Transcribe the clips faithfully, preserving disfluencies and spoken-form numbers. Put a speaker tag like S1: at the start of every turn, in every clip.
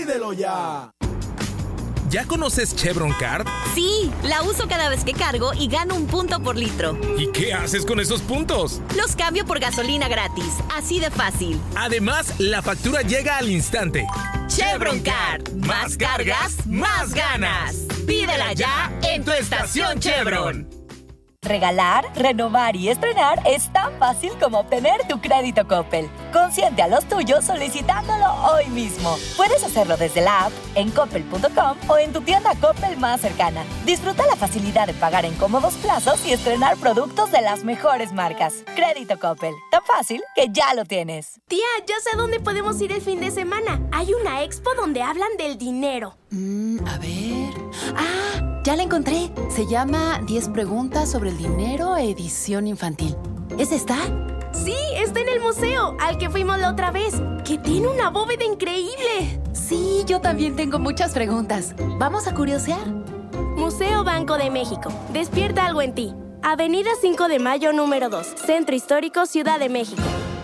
S1: ¡Pídelo ya!
S2: ¿Ya conoces Chevron Card?
S3: Sí, la uso cada vez que cargo y gano un punto por litro.
S2: ¿Y qué haces con esos puntos?
S3: Los cambio por gasolina gratis, así de fácil.
S2: Además, la factura llega al instante.
S3: Chevron Card. Más cargas, más ganas. Pídela ya en tu estación Chevron.
S4: Regalar, renovar y estrenar es tan fácil como obtener tu crédito Coppel. Consiente a los tuyos solicitándolo hoy mismo. Puedes hacerlo desde la app, en coppel punto com o en tu tienda Coppel más cercana. Disfruta la facilidad de pagar en cómodos plazos y estrenar productos de las mejores marcas. Crédito Coppel, tan fácil que ya lo tienes.
S5: Tía, ya sé a dónde podemos ir el fin de semana. Hay una expo donde hablan del dinero.
S6: Mm, a ver... ¡Ah! Ya la encontré. Se llama diez preguntas sobre el dinero, edición infantil. ¿Es esta?
S5: Sí, está en el museo, al que fuimos la otra vez, que tiene una bóveda increíble.
S6: Sí, yo también tengo muchas preguntas. ¿Vamos a curiosear?
S5: Museo Banco de México. Despierta algo en ti. Avenida cinco de Mayo, número dos. Centro Histórico, Ciudad de México.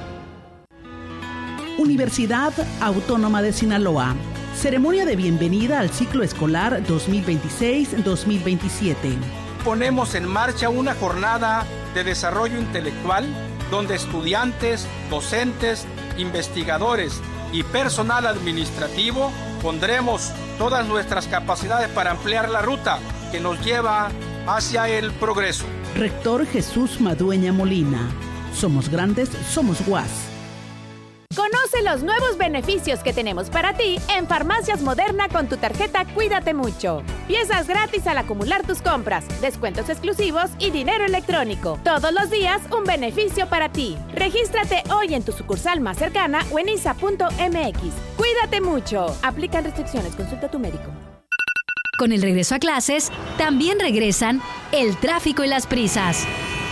S7: Universidad Autónoma de Sinaloa. Ceremonia de bienvenida al ciclo escolar dos mil veintiséis dos mil veintisiete.
S8: Ponemos en marcha una jornada de desarrollo intelectual donde estudiantes, docentes, investigadores y personal administrativo pondremos todas nuestras capacidades para ampliar la ruta que nos lleva hacia el progreso.
S7: Rector Jesús Madueña Molina. Somos grandes, somos U A S.
S9: Conoce los nuevos beneficios que tenemos para ti en Farmacias Moderna con tu tarjeta Cuídate Mucho. Piezas gratis al acumular tus compras, descuentos exclusivos y dinero electrónico. Todos los días un beneficio para ti. Regístrate hoy en tu sucursal más cercana o en I S A punto M X. Cuídate mucho. Aplican restricciones. Consulta a tu médico.
S10: Con el regreso a clases, también regresan el tráfico y las prisas.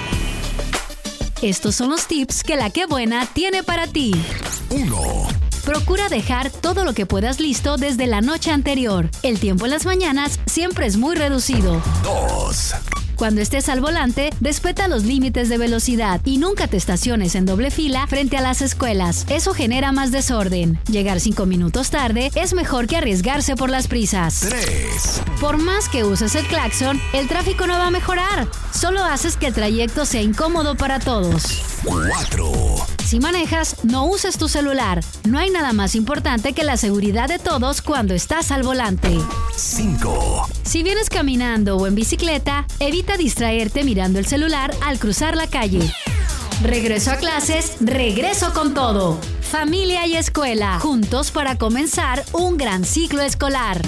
S10: Estos son los tips que La Qué Buena tiene para ti.
S11: uno.
S10: Procura dejar todo lo que puedas listo desde la noche anterior. El tiempo en las mañanas siempre es muy reducido.
S11: dos.
S10: Cuando estés al volante, respeta los límites de velocidad y nunca te estaciones en doble fila frente a las escuelas. Eso genera más desorden. Llegar cinco minutos tarde es mejor que arriesgarse por las prisas.
S11: tres.
S10: Por más que uses el claxon, el tráfico no va a mejorar. Solo haces que el trayecto sea incómodo para todos.
S11: cuatro.
S10: Si manejas, no uses tu celular. No hay nada más importante que la seguridad de todos cuando estás al volante.
S11: cinco.
S10: Si vienes caminando o en bicicleta, evita distraerte mirando el celular al cruzar la calle. Regreso a clases, regreso con todo. Familia y escuela, juntos para comenzar un gran ciclo escolar.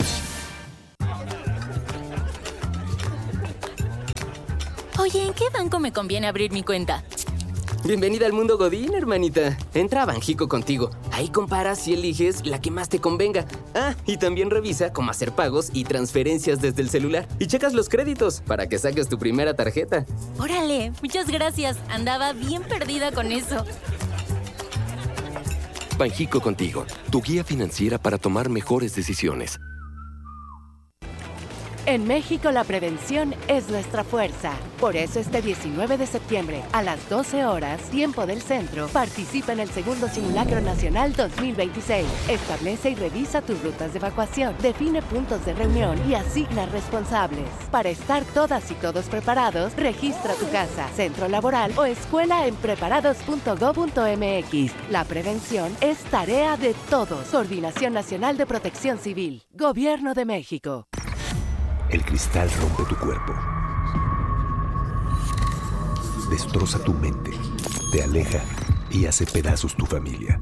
S12: Oye, ¿en qué banco me conviene abrir mi cuenta?
S13: Bienvenida al mundo Godín, hermanita. Entra a Banjico contigo. Ahí comparas y eliges la que más te convenga. Ah, y también revisa cómo hacer pagos y transferencias desde el celular. Y checas los créditos para que saques tu primera tarjeta.
S12: Órale, muchas gracias. Andaba bien perdida con eso.
S14: Banjico contigo, tu guía financiera para tomar mejores decisiones.
S9: En México la prevención es nuestra fuerza. Por eso este diecinueve de septiembre, a las doce horas, tiempo del centro, participa en el segundo Simulacro Nacional dos mil veintiséis. Establece y revisa tus rutas de evacuación, define puntos de reunión y asigna responsables. Para estar todas y todos preparados, registra tu casa, centro laboral o escuela en preparados punto gob punto m x. La prevención es tarea de todos. Coordinación Nacional de Protección Civil. Gobierno de México.
S11: El cristal rompe tu cuerpo. Destroza tu mente, te aleja y hace pedazos tu familia.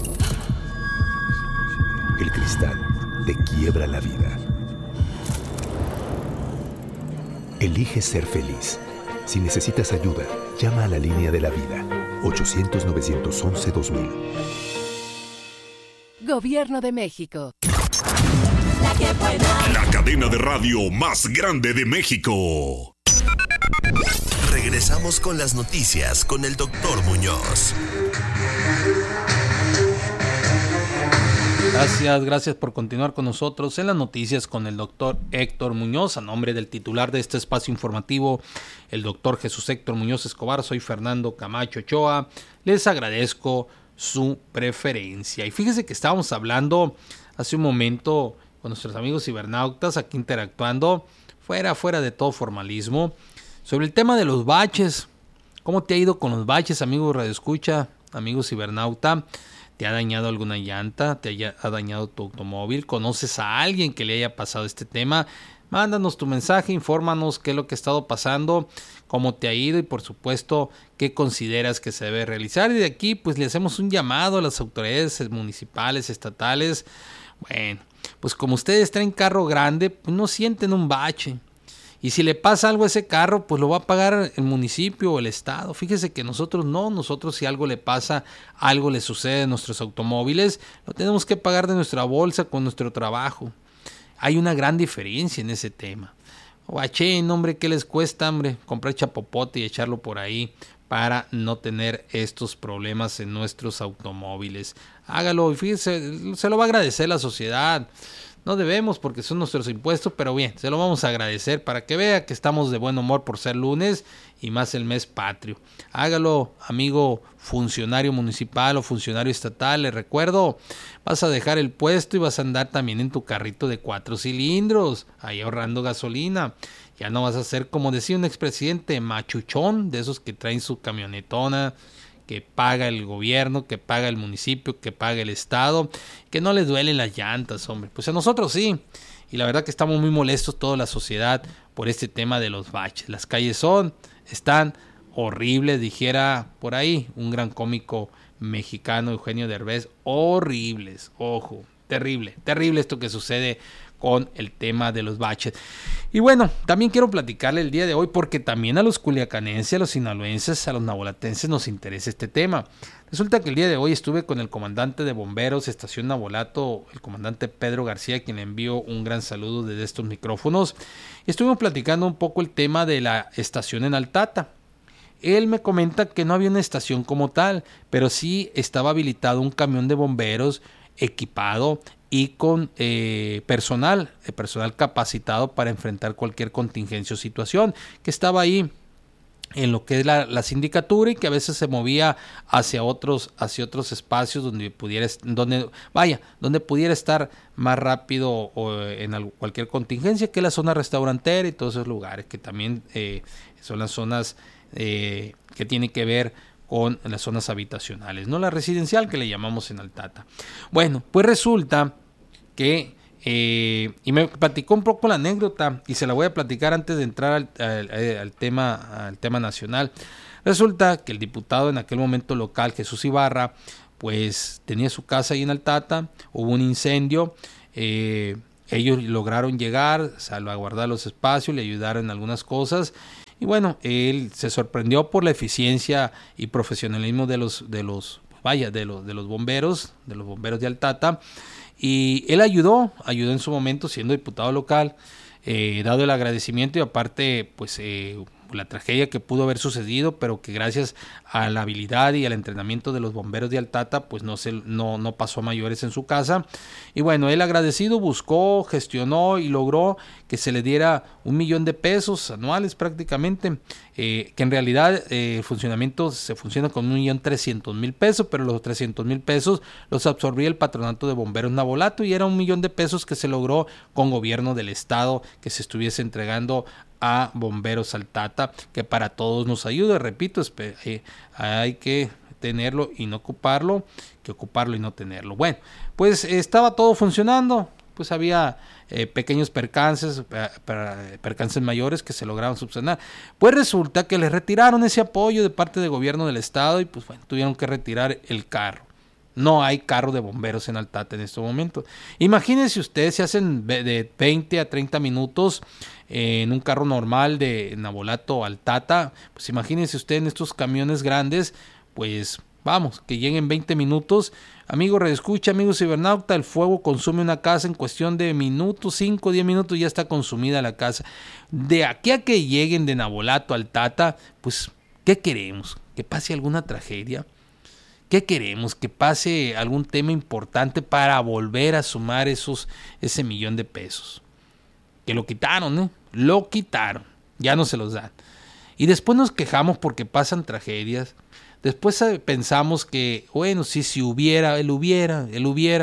S11: El cristal te quiebra la vida. Elige ser feliz. Si necesitas ayuda, llama a la línea de la vida. ochocientos, novecientos once, dos mil.
S9: Gobierno de México.
S15: La Qué Buena. La cadena de radio más grande de México.
S11: Regresamos con las noticias con el doctor Muñoz.
S16: Gracias, gracias por continuar con nosotros en las noticias con el doctor Héctor Muñoz. A nombre del titular de este espacio informativo, el doctor Jesús Héctor Muñoz Escobar, soy Fernando Camacho Ochoa. Les agradezco su preferencia. Y fíjese que estábamos hablando hace un momento con nuestros amigos cibernautas aquí interactuando, fuera, fuera de todo formalismo, sobre el tema de los baches. ¿Cómo te ha ido con los baches, amigo radioescucha, amigo cibernauta? ¿Te ha dañado alguna llanta? ¿Te haya, ha dañado tu automóvil? ¿Conoces a alguien que le haya pasado este tema? Mándanos tu mensaje, infórmanos qué es lo que ha estado pasando, cómo te ha ido y por supuesto qué consideras que se debe realizar. Y de aquí pues le hacemos un llamado a las autoridades municipales, estatales. Bueno, pues como ustedes traen carro grande, pues no sienten un bache. Y si le pasa algo a ese carro, pues lo va a pagar el municipio o el estado. Fíjese que nosotros no, nosotros si algo le pasa, algo le sucede a nuestros automóviles, lo tenemos que pagar de nuestra bolsa con nuestro trabajo. Hay una gran diferencia en ese tema. Guachén, hombre, ¿qué les cuesta, hombre? Comprar chapopote y echarlo por ahí para no tener estos problemas en nuestros automóviles. Hágalo y fíjese, se lo va a agradecer la sociedad. No debemos porque son nuestros impuestos, pero bien, se lo vamos a agradecer para que vea que estamos de buen humor por ser lunes y más el mes patrio. Hágalo, amigo funcionario municipal o funcionario estatal. Le recuerdo, vas a dejar el puesto y vas a andar también en tu carrito de cuatro cilindros, ahí ahorrando gasolina. Ya no vas a ser, como decía un expresidente, machuchón, de esos que traen su camionetona, que paga el gobierno, que paga el municipio, que paga el estado, que no les duelen las llantas, hombre. Pues a nosotros sí. Y la verdad que estamos muy molestos toda la sociedad por este tema de los baches. Las calles son, están horribles, dijera por ahí un gran cómico mexicano, Eugenio Derbez. Horribles, ojo, terrible, terrible esto que sucede con el tema de los baches. Y bueno, también quiero platicarle el día de hoy porque también a los culiacanenses, a los sinaloenses, a los nabolatenses nos interesa este tema. Resulta que el día de hoy estuve con el comandante de bomberos Estación Nabolato, el comandante Pedro García, quien le envío un gran saludo desde estos micrófonos. Y estuvimos platicando un poco el tema de la estación en Altata. Él me comenta que no había una estación como tal, pero sí estaba habilitado un camión de bomberos equipado y con eh, personal, eh, personal capacitado para enfrentar cualquier contingencia o situación, que estaba ahí en lo que es la, la sindicatura y que a veces se movía hacia otros, hacia otros espacios donde pudiera, donde, vaya, donde pudiera estar más rápido o en algo, cualquier contingencia, que es la zona restaurantera y todos esos lugares, que también eh, son las zonas eh, que tienen que ver con las zonas habitacionales, no la residencial que le llamamos en Altata. Bueno, pues resulta que, eh, y me platicó un poco la anécdota, y se la voy a platicar antes de entrar al, al, al, tema, al tema nacional. Resulta que el diputado en aquel momento local, Jesús Ibarra, pues tenía su casa ahí en Altata, hubo un incendio, eh, ellos lograron llegar, salvaguardar los espacios, le ayudaron en algunas cosas. Y bueno, él se sorprendió por la eficiencia y profesionalismo de los, de los, vaya, de los, de los bomberos, de los bomberos de Altata. Y él ayudó, ayudó en su momento siendo diputado local, eh, dado el agradecimiento y aparte, pues, eh, la tragedia que pudo haber sucedido, pero que gracias a la habilidad y al entrenamiento de los bomberos de Altata, pues no, se, no, no pasó a mayores en su casa. Y bueno, él agradecido buscó, gestionó y logró que se le diera un millón de pesos anuales prácticamente, eh, que en realidad eh, el funcionamiento se funciona con un millón trescientos mil pesos, pero los trescientos mil pesos los absorbía el patronato de bomberos Nabolato y era un millón de pesos que se logró con gobierno del estado que se estuviese entregando a Bomberos Altata, que para todos nos ayuda. Repito, eh, hay que tenerlo y no ocuparlo, que ocuparlo y no tenerlo. Bueno, pues eh, estaba todo funcionando, pues había eh, pequeños percances, per, percances mayores que se lograron subsanar. Pues resulta que les retiraron ese apoyo de parte del gobierno del estado y pues bueno, tuvieron que retirar el carro. No hay carro de bomberos en Altata en este momento. Imagínense ustedes, se hacen de veinte a treinta minutos eh, en un carro normal de Nabolato Altata. Pues imagínense ustedes en estos camiones grandes, pues vamos, que lleguen veinte minutos. Amigo redescucha, amigo cibernauta, el fuego consume una casa en cuestión de minutos, cinco o diez minutos ya está consumida la casa. De aquí a que lleguen de Nabolato Altata, pues, ¿qué queremos? ¿Que pase alguna tragedia? ¿Qué queremos? Que pase algún tema importante para volver a sumar esos, ese millón de pesos. Que lo quitaron, ¿eh? Lo quitaron. Ya no se los dan. Y después nos quejamos porque pasan tragedias. Después pensamos que, bueno, sí, si hubiera, él hubiera, él hubiera.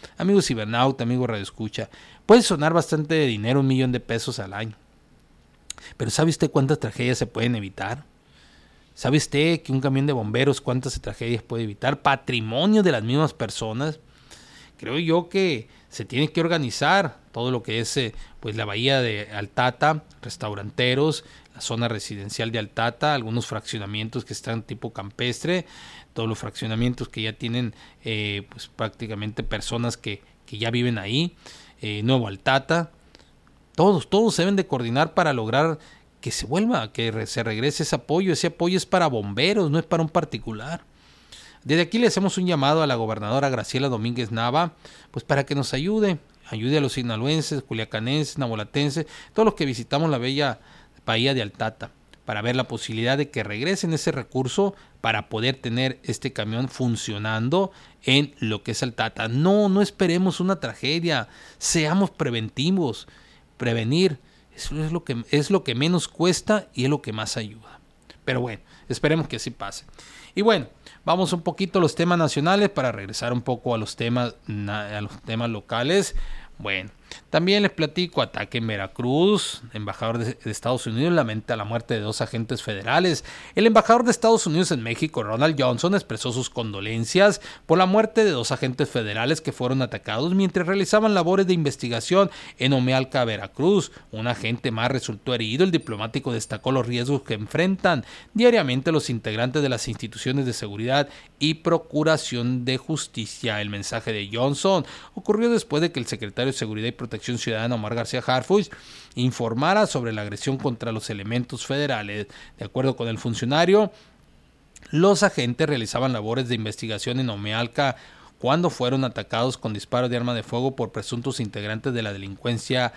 S16: amigo cibernauta, amigo radioescucha, puede sonar bastante de dinero, un millón de pesos al año. Pero ¿sabe usted cuántas tragedias se pueden evitar? ¿Sabe usted que un camión de bomberos cuántas tragedias puede evitar? Patrimonio de las mismas personas. Creo yo que se tiene que organizar todo lo que es eh, pues la bahía de Altata, restauranteros, la zona residencial de Altata, algunos fraccionamientos que están tipo campestre, todos los fraccionamientos que ya tienen eh, pues prácticamente personas que, que ya viven ahí, eh, Nuevo Altata, todos, todos se deben de coordinar para lograr que se vuelva, que re, se regrese ese apoyo. Ese apoyo es para bomberos, no es para un particular. Desde aquí le hacemos un llamado a la gobernadora Graciela Domínguez Nava, pues para que nos ayude, ayude a los sinaloenses, culiacanenses, nabolatenses, todos los que visitamos la bella bahía de Altata, para ver la posibilidad de que regresen ese recurso para poder tener este camión funcionando en lo que es Altata. No, no esperemos una tragedia, seamos preventivos, prevenir. Eso es lo que es lo que menos cuesta y es lo que más ayuda. Pero bueno, esperemos que así pase. Y bueno, vamos un poquito a los temas nacionales para regresar un poco a los temas a los temas locales. Bueno, también les platico ataque en Veracruz. El embajador de, de Estados Unidos lamenta la muerte de dos agentes federales. El embajador de Estados Unidos en México, Ronald Johnson, expresó sus condolencias por la muerte de dos agentes federales que fueron atacados mientras realizaban labores de investigación en Omealca, Veracruz. Un agente más resultó herido. El diplomático destacó los riesgos que enfrentan diariamente los integrantes de las instituciones de seguridad y procuración de justicia. El mensaje de Johnson ocurrió después de que el secretario de Seguridad y Protección Ciudadana, Omar García Harfuch, informara sobre la agresión contra los elementos federales. De acuerdo con el funcionario, los agentes realizaban labores de investigación en Omealca cuando fueron atacados con disparos de arma de fuego por presuntos integrantes de la delincuencia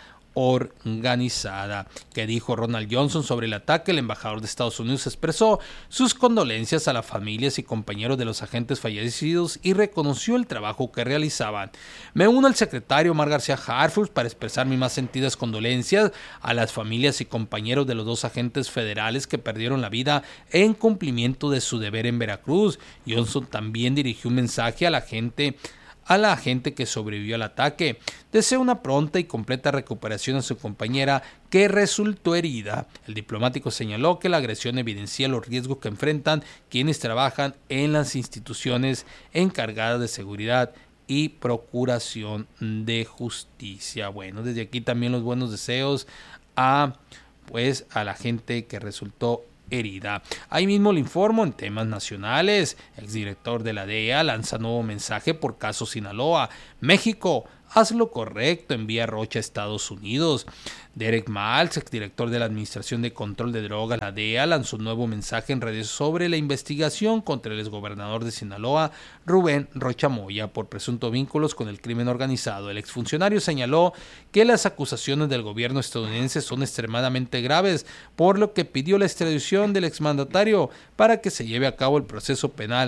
S16: organizada. ¿Qué dijo Ronald Johnson sobre el ataque? El embajador de Estados Unidos expresó sus condolencias a las familias y compañeros de los agentes fallecidos y reconoció el trabajo que realizaban. Me uno al secretario Omar García Harfuch para expresar mis más sentidas condolencias a las familias y compañeros de los dos agentes federales que perdieron la vida en cumplimiento de su deber en Veracruz. Johnson también dirigió un mensaje a la gente a la gente que sobrevivió al ataque. Desea una pronta y completa recuperación a su compañera que resultó herida. El diplomático señaló que la agresión evidencia los riesgos que enfrentan quienes trabajan en las instituciones encargadas de seguridad y procuración de justicia. Bueno, desde aquí también los buenos deseos a pues a la gente que resultó herida. Ahí mismo le informo en temas nacionales. Exdirector de la D E A lanza nuevo mensaje por caso Sinaloa. México, haz lo correcto, envía Rocha a Estados Unidos. Derek Miles, exdirector de la Administración de Control de Drogas, la D E A, lanzó un nuevo mensaje en redes sobre la investigación contra el exgobernador de Sinaloa, Rubén Rocha Moya, por presuntos vínculos con el crimen organizado. El exfuncionario señaló que las acusaciones del gobierno estadounidense son extremadamente graves, por lo que pidió la extradición del exmandatario para que se lleve a cabo el proceso penal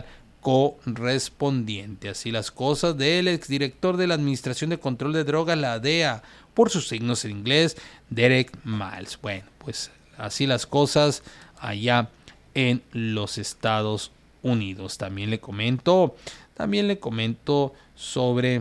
S16: correspondiente. Así las cosas del exdirector de la Administración de Control de Drogas, la D E A, por sus signos en inglés, Derek Miles. Bueno, pues así las cosas allá en los Estados Unidos. También le comento, también le comento sobre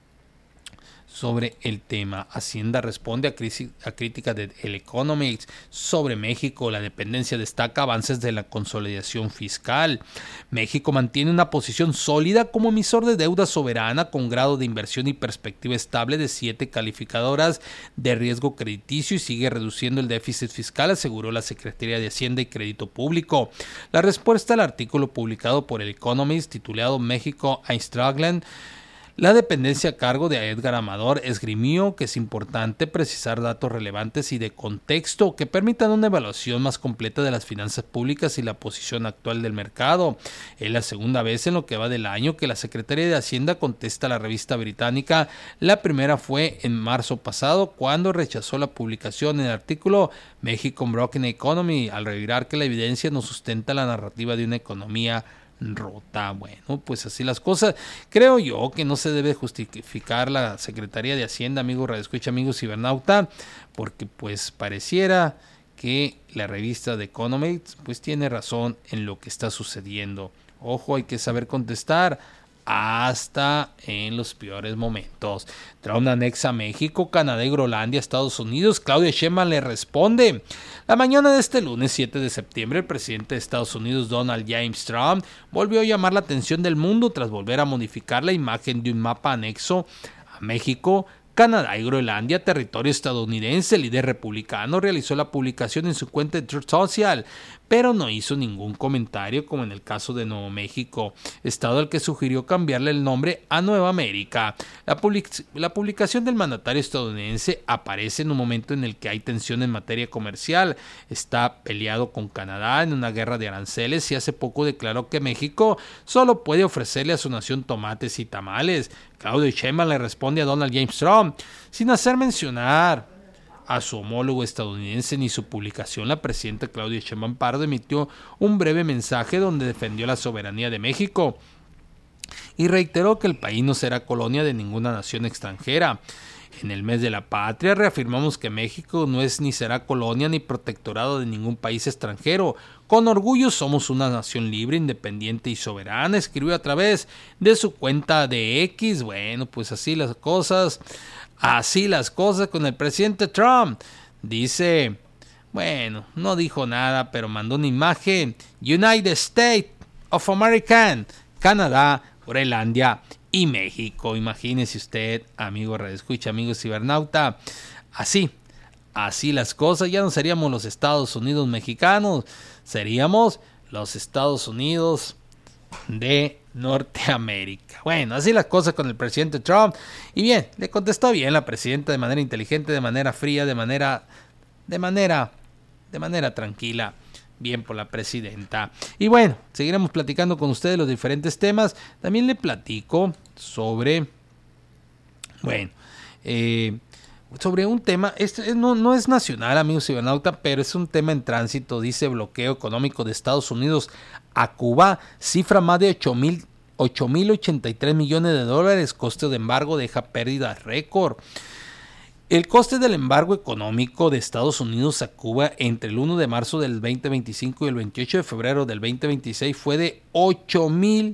S16: sobre el tema. Hacienda responde a, crisis, a críticas de El Economist sobre México. La dependencia destaca avances de la consolidación fiscal. México mantiene una posición sólida como emisor de deuda soberana con grado de inversión y perspectiva estable de siete calificadoras de riesgo crediticio y sigue reduciendo el déficit fiscal, aseguró la Secretaría de Hacienda y Crédito Público. La respuesta al artículo publicado por El Economist titulado México I'm Struggling. La dependencia a cargo de Edgar Amador esgrimió que es importante precisar datos relevantes y de contexto que permitan una evaluación más completa de las finanzas públicas y la posición actual del mercado. Es la segunda vez en lo que va del año que la Secretaría de Hacienda contesta a la revista británica. La primera fue en marzo pasado, cuando rechazó la publicación en el artículo Mexico Broken Economy, al revelar que la evidencia no sustenta la narrativa de una economía rota. Bueno, pues así las cosas. Creo yo que no se debe justificar la Secretaría de Hacienda, amigo radioescucha, amigo cibernauta, porque pues pareciera que la revista The Economist pues tiene razón en lo que está sucediendo. Ojo, hay que saber contestar hasta en los peores momentos. Trump anexa México, Canadá y Groenlandia a Estados Unidos. Claudia Sheinbaum le responde. La mañana de este lunes siete de septiembre, el presidente de Estados Unidos, Donald James Trump, volvió a llamar la atención del mundo tras volver a modificar la imagen de un mapa anexo a México, Canadá y Groenlandia, territorio estadounidense. El líder republicano realizó la publicación en su cuenta de Truth Social, pero no hizo ningún comentario como en el caso de Nuevo México, estado al que sugirió cambiarle el nombre a Nueva América. La, public- la publicación del mandatario estadounidense aparece en un momento en el que hay tensión en materia comercial. Está peleado con Canadá en una guerra de aranceles y hace poco declaró que México solo puede ofrecerle a su nación tomates y tamales. Claudia Sheinbaum le responde a Donald James Trump sin hacer mencionar a su homólogo estadounidense ni su publicación. La presidenta Claudia Sheinbaum Pardo emitió un breve mensaje donde defendió la soberanía de México y reiteró que el país no será colonia de ninguna nación extranjera. En el mes de la patria reafirmamos que México no es ni será colonia ni protectorado de ningún país extranjero. Con orgullo somos una nación libre, independiente y soberana, escribió a través de su cuenta de X. Bueno, pues así las cosas, así las cosas con el presidente Trump. Dice, bueno, no dijo nada, pero mandó una imagen. United States of America, Canadá, Groenlandia y México. Imagínese usted, amigo radioescucha, amigo cibernauta, así, así las cosas. Ya no seríamos los Estados Unidos mexicanos, seríamos los Estados Unidos de Norteamérica. Bueno, así las cosas con el presidente Trump. Y bien, le contestó bien la presidenta de manera inteligente, de manera fría, de manera, de manera, de manera tranquila. Bien por la presidenta. Y bueno, seguiremos platicando con ustedes los diferentes temas. También le platico sobre, bueno, eh, sobre un tema, este no, no es nacional, amigos cibernauta, pero es un tema en tránsito. Dice bloqueo económico de Estados Unidos a Cuba, cifra más de ocho mil ochenta y tres millones de dólares, coste de embargo deja pérdidas récord. El coste del embargo económico de Estados Unidos a Cuba entre el primero de marzo del veinte veinticinco y el veintiocho de febrero del veinte veintiséis fue de ocho mil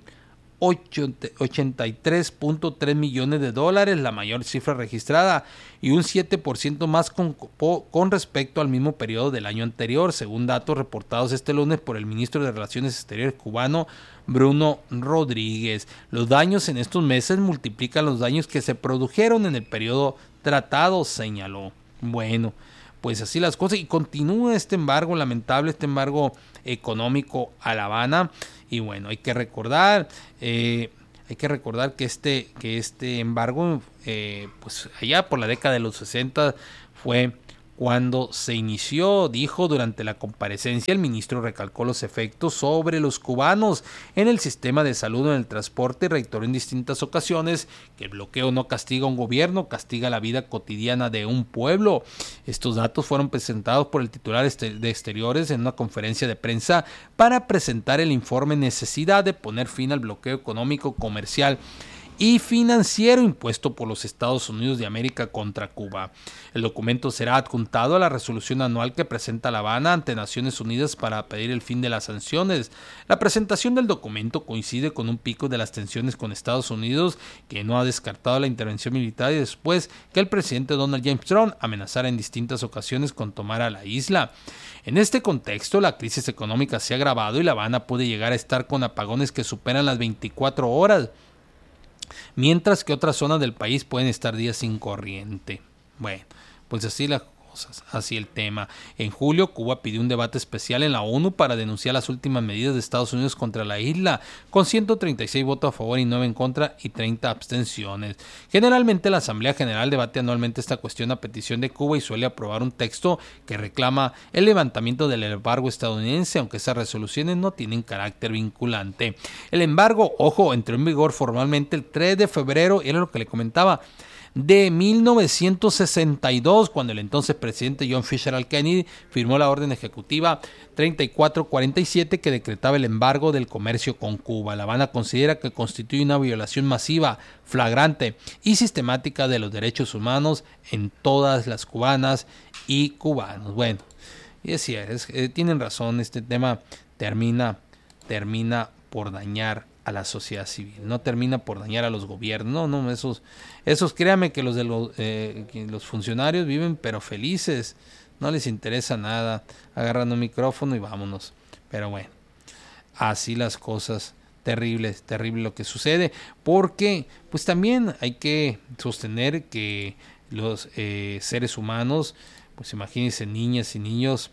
S16: ochenta y tres punto tres millones de dólares, la mayor cifra registrada, y un siete por ciento más con, con respecto al mismo periodo del año anterior, según datos reportados este lunes por el ministro de Relaciones Exteriores cubano, Bruno Rodríguez. Los daños en estos meses multiplican los daños que se produjeron en el periodo tratado, señaló. Bueno, pues así las cosas, y continúa este embargo lamentable, este embargo económico a La Habana. Y bueno, hay que recordar, eh, hay que recordar que este, que este embargo, eh, pues allá por la década de los sesenta fue cuando se inició. Dijo durante la comparecencia, el ministro recalcó los efectos sobre los cubanos en el sistema de salud, en el transporte, y reiteró en distintas ocasiones que el bloqueo no castiga a un gobierno, castiga la vida cotidiana de un pueblo. Estos datos fueron presentados por el titular de Exteriores en una conferencia de prensa para presentar el informe Necesidad de poner fin al bloqueo económico, comercial y financiero impuesto por los Estados Unidos de América contra Cuba. El documento será adjuntado a la resolución anual que presenta La Habana ante Naciones Unidas para pedir el fin de las sanciones. La presentación del documento coincide con un pico de las tensiones con Estados Unidos, que no ha descartado la intervención militar, y después que el presidente Donald James Trump amenazara en distintas ocasiones con tomar a la isla. En este contexto, la crisis económica se ha agravado y La Habana puede llegar a estar con apagones que superan las veinticuatro horas. Mientras que otras zonas del país pueden estar días sin corriente. Bueno, pues así las cosas, así el tema. En julio, Cuba pidió un debate especial en la ONU para denunciar las últimas medidas de Estados Unidos contra la isla, con ciento treinta y seis votos a favor y nueve en contra y treinta abstenciones. Generalmente, la Asamblea General debate anualmente esta cuestión a petición de Cuba y suele aprobar un texto que reclama el levantamiento del embargo estadounidense, aunque esas resoluciones no tienen carácter vinculante. El embargo, ojo, entró en vigor formalmente el tres de febrero, era lo que le comentaba, de mil novecientos sesenta y dos, cuando el entonces presidente John Fitzgerald Kennedy firmó la orden ejecutiva treinta y cuatro cuarenta y siete que decretaba el embargo del comercio con Cuba. La Habana considera que constituye una violación masiva, flagrante y sistemática de los derechos humanos en todas las cubanas y cubanos. Bueno, y es cierto, es, eh, tienen razón, este tema termina, termina por dañar a la sociedad civil, no termina por dañar a los gobiernos, no, no, esos, esos créame que los de los, eh, que los funcionarios viven pero felices, no les interesa nada, agarran un micrófono y vámonos, pero bueno, así las cosas, terrible, terrible lo que sucede, porque pues también hay que sostener que los eh, seres humanos, pues imagínense niñas y niños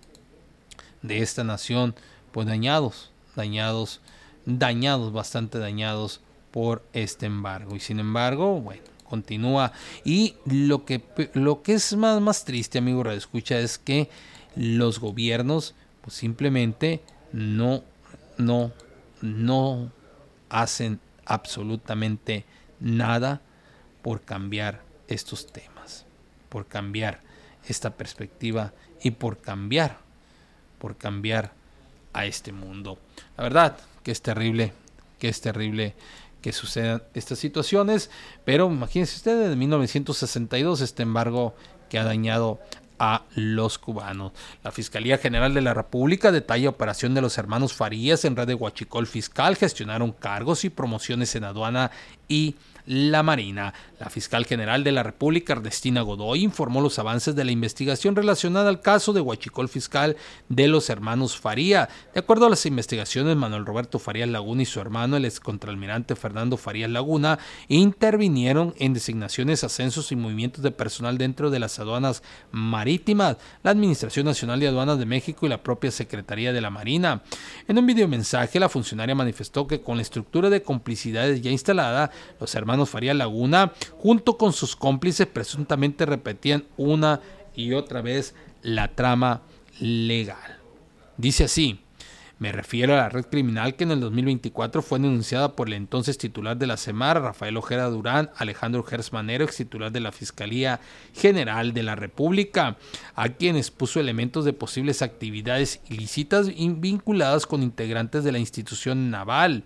S16: de esta nación, pues dañados, dañados, dañados, bastante dañados por este embargo. Y sin embargo, bueno, continúa. Y lo que, lo que es más, más triste, amigo radioescucha, es que los gobiernos pues simplemente no, no, no hacen absolutamente nada por cambiar estos temas, por cambiar esta perspectiva y por cambiar, por cambiar a este mundo. La verdad que es terrible, que es terrible que sucedan estas situaciones, pero imagínense ustedes, en mil novecientos sesenta y dos este embargo que ha dañado a los cubanos. La Fiscalía General de la República detalla operación de los hermanos Farías en red de huachicol fiscal, gestionaron cargos y promociones en aduana y la Marina. La fiscal general de la República, Ernestina Godoy, informó los avances de la investigación relacionada al caso de huachicol fiscal de los hermanos Faría. De acuerdo a las investigaciones, Manuel Roberto Farías Laguna y su hermano, el excontralmirante Fernando Farías Laguna, intervinieron en designaciones, ascensos y movimientos de personal dentro de las aduanas marítimas, la Administración Nacional de Aduanas de México y la propia Secretaría de la Marina. En un videomensaje, la funcionaria manifestó que con la estructura de complicidades ya instalada, los hermanos Farías Laguna, junto con sus cómplices, presuntamente repetían una y otra vez la trama legal. Dice así: me refiero a la red criminal que en el dos mil veinticuatro fue denunciada por el entonces titular de la SEMAR, Rafael Ojeda Durán, Alejandro Gers Manero, ex titular de la Fiscalía General de la República, a quienes puso elementos de posibles actividades ilícitas vinculadas con integrantes de la institución naval.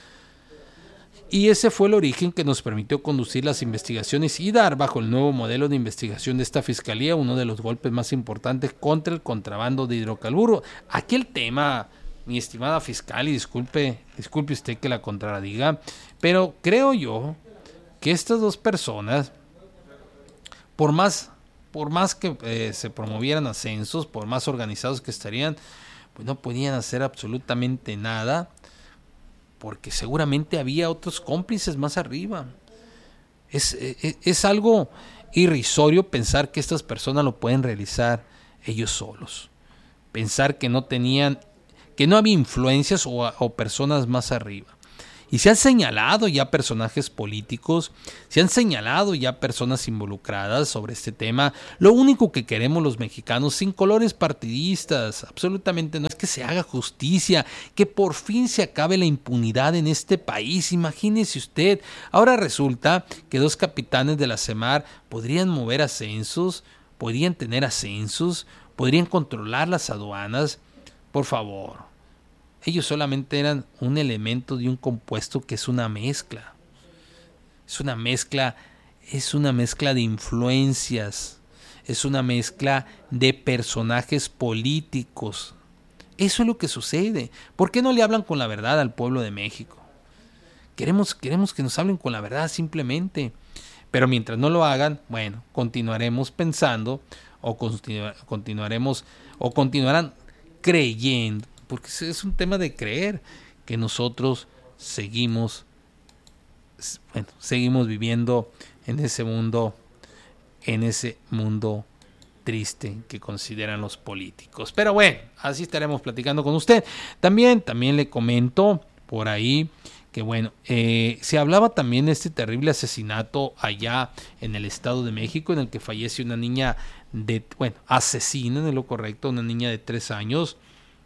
S16: Y ese fue el origen que nos permitió conducir las investigaciones y dar, bajo el nuevo modelo de investigación de esta fiscalía, uno de los golpes más importantes contra el contrabando de hidrocarburos. Aquí el tema, mi estimada fiscal, y disculpe, disculpe usted que la contradiga, pero creo yo que estas dos personas, por más, por más que eh, se promovieran ascensos, por más organizados que estarían, pues no podían hacer absolutamente nada, porque seguramente había otros cómplices más arriba. Es, es, es algo irrisorio pensar que estas personas lo pueden realizar ellos solos. Pensar que no tenían, que no había influencias o, o personas más arriba. Y se han señalado ya personajes políticos, se han señalado ya personas involucradas sobre este tema. Lo único que queremos los mexicanos, sin colores partidistas, absolutamente no, es que se haga justicia, que por fin se acabe la impunidad en este país. Imagínese usted, ahora resulta que dos capitanes de la SEMAR podrían mover ascensos, podrían tener ascensos, podrían controlar las aduanas. Por favor. Ellos solamente eran un elemento de un compuesto que es una mezcla. Es una mezcla, es una mezcla de influencias. Es una mezcla de personajes políticos. Eso es lo que sucede. ¿Por qué no le hablan con la verdad al pueblo de México? Queremos, queremos que nos hablen con la verdad simplemente. Pero mientras no lo hagan, bueno, continuaremos pensando o continu- continuaremos o continuarán creyendo. Porque es un tema de creer que nosotros seguimos, bueno, seguimos viviendo en ese mundo, en ese mundo triste que consideran los políticos. Pero bueno, así estaremos platicando con usted. También, también le comento por ahí que bueno, eh, se hablaba también de este terrible asesinato allá en el Estado de México, en el que fallece una niña de, bueno, asesinan, es lo correcto, una niña de tres años.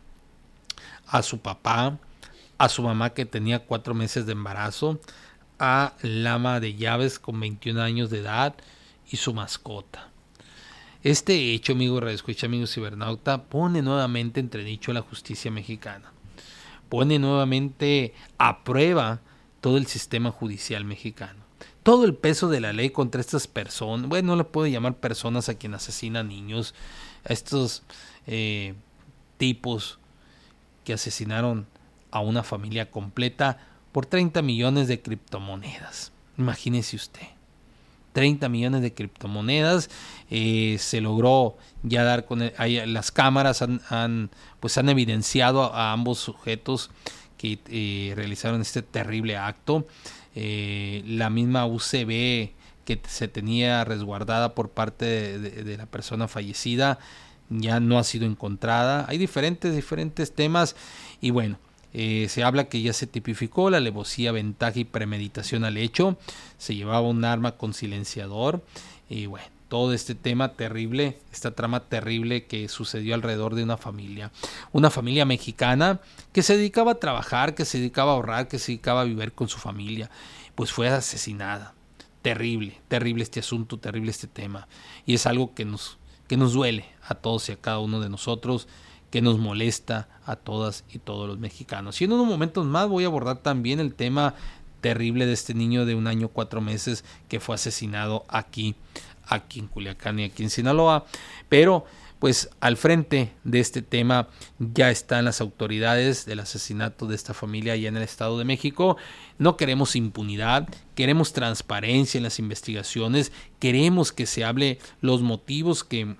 S16: A su papá, a su mamá que tenía cuatro meses de embarazo, a la ama de llaves con veintiún años de edad y su mascota. Este hecho, amigo radioescucha, amigo cibernauta, pone nuevamente entredicho a la justicia mexicana. Pone nuevamente a prueba todo el sistema judicial mexicano. Todo el peso de la ley contra estas personas, bueno, no le puedo llamar personas a quien asesinan niños, a estos eh, tipos que asesinaron a una familia completa por treinta millones de criptomonedas. Imagínese usted. treinta millones de criptomonedas. Eh, se logró ya dar con el, hay, las cámaras han, han, pues han evidenciado a, a ambos sujetos que eh, realizaron este terrible acto. Eh, la misma U C B que se tenía resguardada por parte de, de, de la persona fallecida ya no ha sido encontrada. Hay diferentes, diferentes temas y bueno, eh, se habla que ya se tipificó la alevosía, ventaja y premeditación al hecho. Se llevaba un arma con silenciador y bueno, todo este tema terrible, esta trama terrible que sucedió alrededor de una familia. Una familia mexicana que se dedicaba a trabajar, que se dedicaba a ahorrar, que se dedicaba a vivir con su familia. Pues fue asesinada. Terrible, terrible este asunto, terrible este tema. Y es algo que nos, que nos duele a todos y a cada uno de nosotros, que nos molesta a todas y todos los mexicanos. Y en unos momentos más voy a abordar también el tema terrible de este niño de un año, cuatro meses, que fue asesinado aquí, aquí en Culiacán y aquí en Sinaloa. Pero pues al frente de este tema ya están las autoridades del asesinato de esta familia allá en el Estado de México. No queremos impunidad, queremos transparencia en las investigaciones, queremos que se hable los motivos que,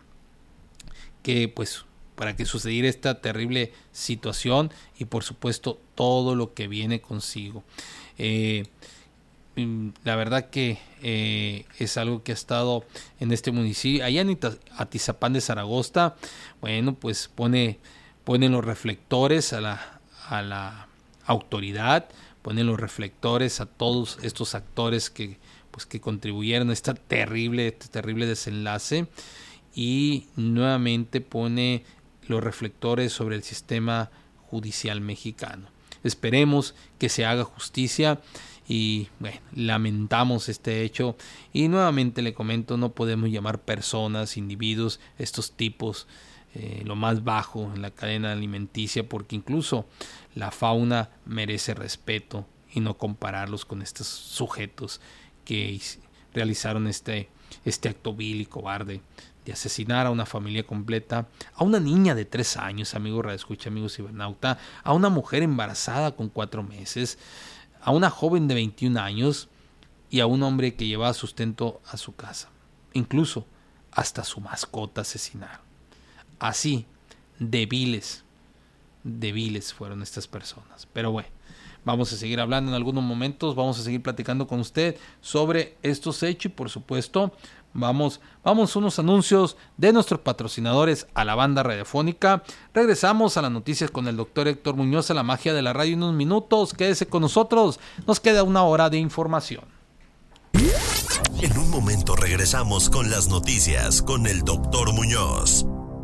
S16: que pues para que sucediera esta terrible situación y por supuesto todo lo que viene consigo. Eh, La verdad que eh, es algo que ha estado en este municipio. Allá en Atizapán de Zaragoza, bueno, pues pone, pone los reflectores a la, a la autoridad, pone los reflectores a todos estos actores que, pues, que contribuyeron a esta terrible, este terrible desenlace y nuevamente pone los reflectores sobre el sistema judicial mexicano. Esperemos que se haga justicia. Y bueno, lamentamos este hecho y nuevamente le comento, no podemos llamar personas, individuos, estos tipos eh, lo más bajo en la cadena alimenticia, porque incluso la fauna merece respeto y no compararlos con estos sujetos que realizaron este, este acto vil y cobarde de asesinar a una familia completa, a una niña de tres años, amigos radioescucha, amigos cibernauta, a una mujer embarazada con cuatro meses, a una joven de veintiún años y a un hombre que llevaba sustento a su casa. Incluso hasta su mascota asesinaron. Así, débiles, débiles fueron estas personas. Pero bueno, vamos a seguir hablando en algunos momentos, vamos a seguir platicando con usted sobre estos hechos y por supuesto Vamos, vamos a unos anuncios de nuestros patrocinadores a la banda radiofónica. Regresamos a las noticias con el doctor Héctor Muñoz, a la magia de la radio en unos minutos. Quédese con nosotros, nos queda una hora de información.
S1: En un momento regresamos con las noticias con el doctor Muñoz.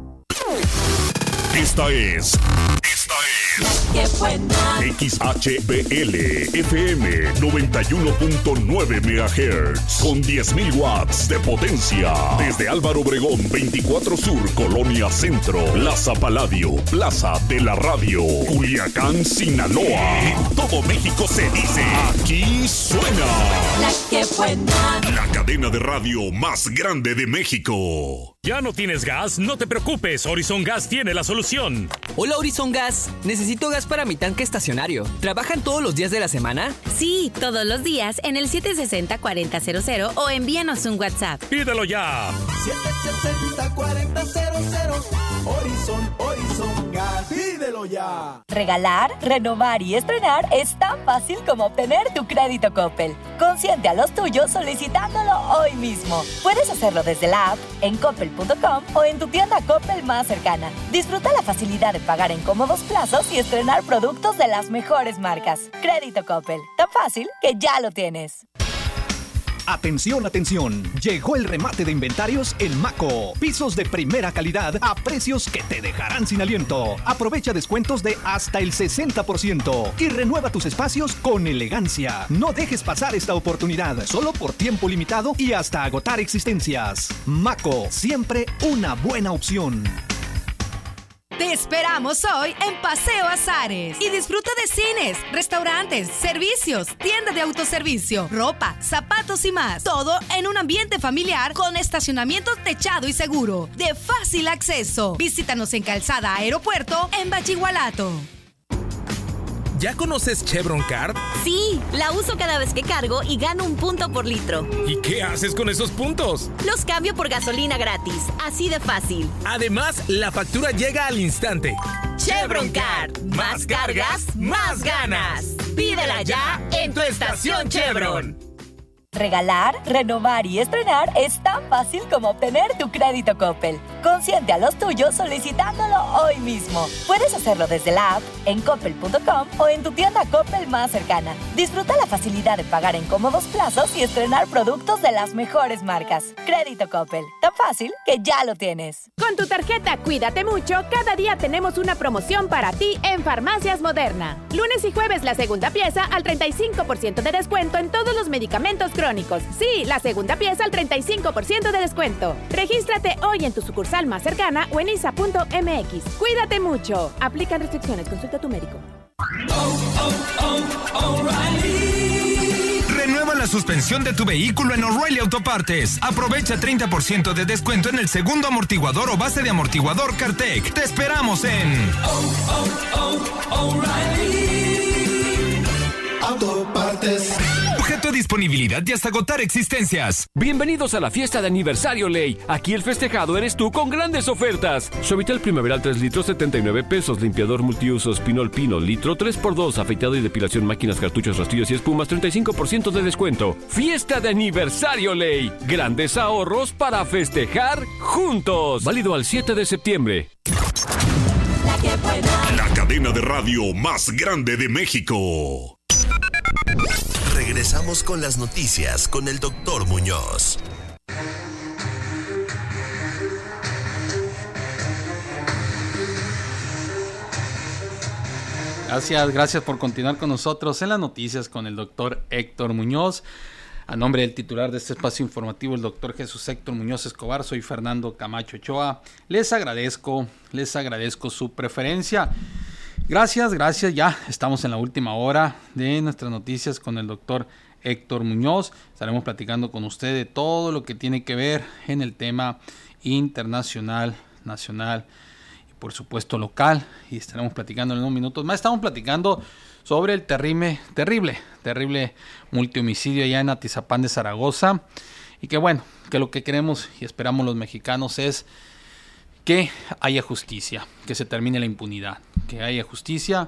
S15: Esta es... Esta es...
S3: ¡Qué buena!
S15: X H B L F M noventa y uno punto nueve megahertz con diez mil watts de potencia. Desde Álvaro Obregón veinticuatro Sur, Colonia Centro, Plaza Paladio, Plaza de la Radio, Culiacán, Sinaloa. En todo México se dice, aquí suena
S3: La que buena.
S15: La cadena de radio más grande de México.
S17: ¿Ya no tienes gas? No te preocupes, Horizon Gas tiene la solución.
S18: Hola Horizon Gas, necesito gas para mi tanque estacionario. ¿Trabajan todos los días de la semana?
S12: Sí, todos los días en el siete seis cero, cuarenta cero cero o envíanos un WhatsApp.
S17: ¡Pídelo ya!
S19: siete seis cero, cuarenta cero cero Horizon, Horizon Gas. ¡Pídelo ya!
S4: Regalar, renovar y estrenar es tan fácil como obtener tu crédito Coppel. Consiente a los tuyos solicitándolo hoy mismo. Puedes hacerlo desde la app, en coppel punto com o en tu tienda Coppel más cercana. Disfruta la facilidad de pagar en cómodos plazos y estrenar productos de las mejores marcas. Crédito Coppel, tan fácil que ya lo tienes.
S20: Atención, atención. Llegó el remate de inventarios en Maco. Pisos de primera calidad a precios que te dejarán sin aliento. Aprovecha descuentos de hasta el sesenta por ciento y renueva tus espacios con elegancia. No dejes pasar esta oportunidad, solo por tiempo limitado y hasta agotar existencias. Maco, siempre una buena opción.
S21: Te esperamos hoy en Paseo Azares y disfruta de cines, restaurantes, servicios, tienda de autoservicio, ropa, zapatos y más. Todo en un ambiente familiar con estacionamiento techado y seguro, de fácil acceso. Visítanos en Calzada Aeropuerto en Bachigualato.
S2: ¿Ya conoces Chevron Card?
S12: Sí, la uso cada vez que cargo y gano un punto por litro.
S2: ¿Y qué haces con esos puntos?
S12: Los cambio por gasolina gratis, así de fácil.
S2: Además, la factura llega al instante.
S3: Chevron Card. Más cargas, más ganas. Pídela ya en tu estación Chevron.
S4: Regalar, renovar y estrenar es tan fácil como obtener tu crédito Coppel. Consiente a los tuyos solicitándolo hoy mismo. Puedes hacerlo desde la app, en coppel punto com o en tu tienda Coppel más cercana. Disfruta la facilidad de pagar en cómodos plazos y estrenar productos de las mejores marcas. Crédito Coppel, tan fácil que ya lo tienes.
S22: Con tu tarjeta Cuídate Mucho, cada día tenemos una promoción para ti en Farmacias Moderna. Lunes y jueves la segunda pieza al treinta y cinco por ciento de descuento en todos los medicamentos crónicos. Sí, la segunda pieza al treinta y cinco por ciento de descuento. Regístrate hoy en tu sucursal más cercana o en I S A punto M X. Cuídate mucho. Aplican restricciones. Consulta a tu médico.
S23: Oh, oh, oh, O'Reilly. Renueva la suspensión de tu vehículo en O'Reilly Autopartes. Aprovecha treinta por ciento de descuento en el segundo amortiguador o base de amortiguador Cartec. Te esperamos en oh, oh, oh, O'Reilly Autopartes. Sujeto a disponibilidad y hasta agotar existencias.
S24: Bienvenidos a la fiesta de aniversario Ley. Aquí el festejado eres tú con grandes ofertas. Suavitel Primaveral tres litros, setenta y nueve pesos. Limpiador multiusos Pinol Pino, litro tres por dos. Afeitado y depilación, máquinas, cartuchos, rastrillos y espumas, treinta y cinco por ciento de descuento. Fiesta de aniversario Ley. Grandes ahorros para festejar juntos. Válido al siete de septiembre.
S15: La cadena de radio más grande de México.
S1: Regresamos con las noticias con el doctor Muñoz.
S16: Gracias, gracias por continuar con nosotros en las noticias con el doctor Héctor Muñoz. A nombre del titular de este espacio informativo, el doctor Jesús Héctor Muñoz Escobar, soy Fernando Camacho Ochoa. Les agradezco, les agradezco su preferencia. Gracias, gracias. Ya estamos en la última hora de nuestras noticias con el doctor Héctor Muñoz. Estaremos platicando con usted de todo lo que tiene que ver en el tema internacional, nacional y por supuesto local. Y estaremos platicando en unos minutos más. Estamos platicando sobre el terrible, terrible, terrible multihomicidio allá en Atizapán de Zaragoza. Y que bueno, que lo que queremos y esperamos los mexicanos es que haya justicia, que se termine la impunidad, que haya justicia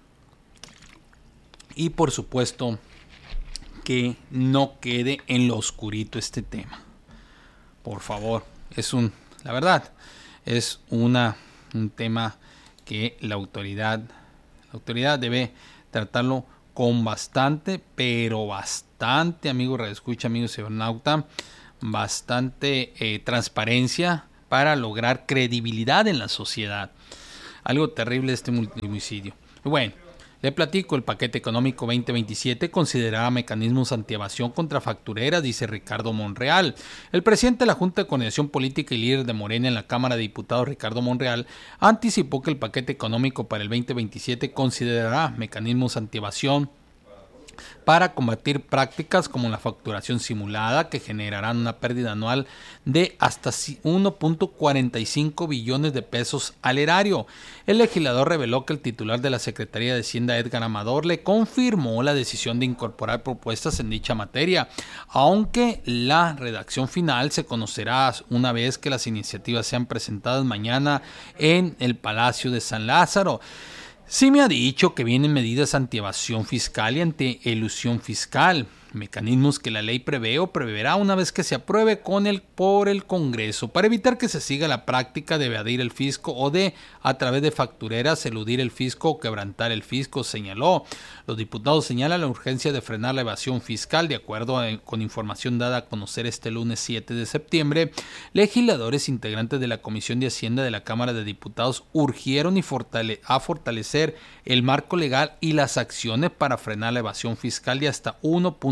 S16: y por supuesto que no quede en lo oscurito este tema. Por favor, es un, la verdad, es una un tema que la autoridad, la autoridad debe tratarlo con bastante, pero bastante, amigo radioescucha, amigo cibernauta, bastante eh, transparencia para lograr credibilidad en la sociedad. Algo terrible este multihomicidio. Bueno, le platico, el paquete económico veinte veintisiete considerará mecanismos antievasión contra factureras, dice Ricardo Monreal. El presidente de la Junta de Coordinación Política y líder de Morena en la Cámara de Diputados, Ricardo Monreal, anticipó que el paquete económico para el veinte veintisiete considerará mecanismos antievasión para combatir prácticas como la facturación simulada, que generarán una pérdida anual de hasta uno punto cuarenta y cinco billones de pesos al erario. El legislador reveló que el titular de la Secretaría de Hacienda, Edgar Amador, le confirmó la decisión de incorporar propuestas en dicha materia, aunque la redacción final se conocerá una vez que las iniciativas sean presentadas mañana en el Palacio de San Lázaro. Sí me ha dicho que vienen medidas anti-evasión fiscal y anti-elusión fiscal, mecanismos que la ley prevé o preverá una vez que se apruebe con el, por el Congreso, para evitar que se siga la práctica de evadir el fisco o de, a través de factureras, eludir el fisco o quebrantar el fisco, señaló. Los diputados señalan la urgencia de frenar la evasión fiscal. De acuerdo a, con información dada a conocer este lunes siete de septiembre, legisladores integrantes de la Comisión de Hacienda de la Cámara de Diputados urgieron y fortale, a fortalecer el marco legal y las acciones para frenar la evasión fiscal de hasta uno punto